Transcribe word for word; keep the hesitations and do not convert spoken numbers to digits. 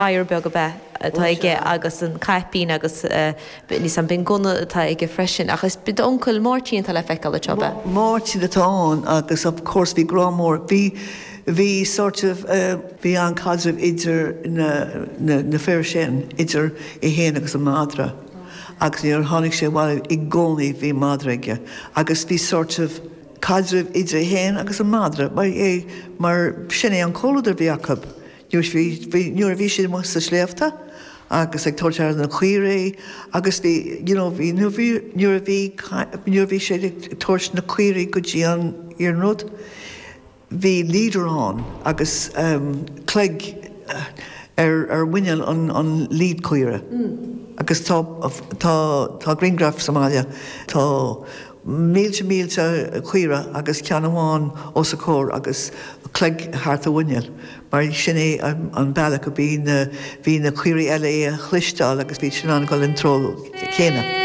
Air beg be atá ige agus an caiipín agus ní san bin gona atá ige freisin agus bid oncail Martin tal le feicáil chobe. Martin atáin agus of course bhí grámór bhí bhí sort of bhí an cadrih idir na fear sin idir i héana agus an madra. Agus níor tháinig sé bhil i gcónaí bhí madraige agus bhí sort of cadrih idir héana agus an madra mar é mar sin é an cóladar bhí acab. Nuair bhí sin mu sa sléifta agus ag tuairtear na cuiiré agus bhí nuair bhí sé tuairt na cuiiré go dtí an iarnród bhí líderán agus cleig ar bhainneal an líd cuiire agus tá Greengraf Somália tá mílte mílte cuiire agus cean amháin os a cór agus cleig thart a bhainneal. Mar sin é an bailach go bhí na cuirí eile é a chluisteáil agus bhí sin an go an tró chéine.